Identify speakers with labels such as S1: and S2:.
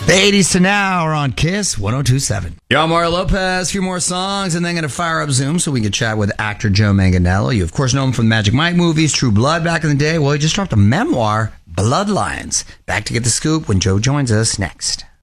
S1: The 80s to now are on KISS 102.7. Yo, I'm Mario Lopez. A few more songs, and then going to fire up Zoom so we can chat with actor Joe Manganiello. You, of course, know him from the Magic Mike movies, True Blood back in the day. Well, he just dropped a memoir, Bloodlines. Back to get the scoop when Joe joins us next.